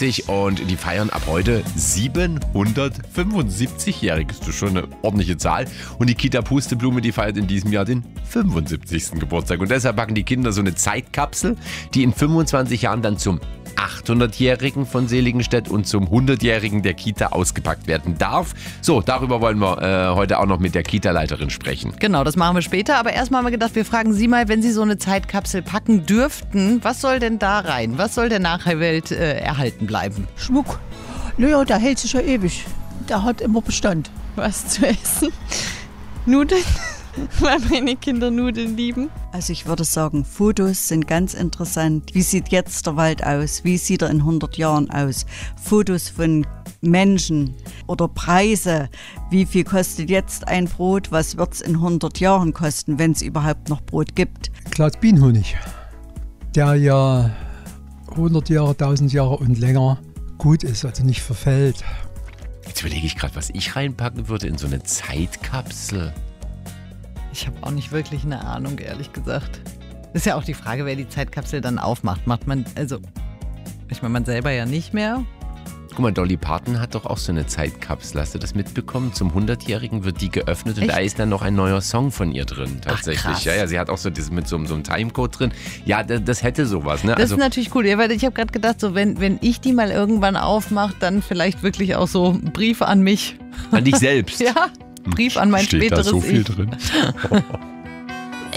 1960 und die feiern ab heute 775-jährig. Das ist schon eine ordentliche Zahl. Und die Kita Pusteblume, die feiert in diesem Jahr den 75. Geburtstag. Und deshalb packen die Kinder so eine Zeitkapsel, die in 25 Jahren dann zum 800-Jährigen von Seligenstedt und zum 100-Jährigen der Kita ausgepackt werden darf. So, darüber wollen wir heute auch noch mit der Kita-Leiterin sprechen. Genau, das machen wir später. Aber erstmal haben wir gedacht, wir fragen Sie mal, wenn Sie so eine Zeitkapsel packen dürften, was soll denn da rein? Was soll der Nachwelt erhalten bleiben? Schmuck. Naja, der hält sich ja ewig. Der hat immer Bestand. Was zu essen. Nudeln, weil meine Kinder Nudeln lieben. Also ich würde sagen, Fotos sind ganz interessant. Wie sieht jetzt der Wald aus? Wie sieht er in 100 Jahren aus? Fotos von Menschen oder Preise. Wie viel kostet jetzt ein Brot? Was wird es in 100 Jahren kosten, wenn es überhaupt noch Brot gibt? Glas Bienenhonig, der ja 100 Jahre, 1000 Jahre und länger gut ist, also nicht verfällt. Jetzt überlege ich gerade, was ich reinpacken würde in so eine Zeitkapsel. Ich habe auch nicht wirklich eine Ahnung, ehrlich gesagt. Ist ja auch die Frage, wer die Zeitkapsel dann aufmacht. Macht man, also, ich meine, man selber ja nicht mehr. Guck mal, Dolly Parton hat doch auch so eine Zeitkapsel. Hast du das mitbekommen? Zum 100-Jährigen wird die geöffnet und Echt? da ist dann noch ein neuer Song von ihr drin, tatsächlich. Ach, krass. Ja, sie hat auch so das mit so einem Timecode drin. Ja, das hätte sowas, ne? Das ist natürlich cool, ja, weil ich habe gerade gedacht, so wenn ich die mal irgendwann aufmache, dann vielleicht wirklich auch so Briefe an mich. An dich selbst. Ja, Brief an mein Steht späteres da so viel Ich. drin?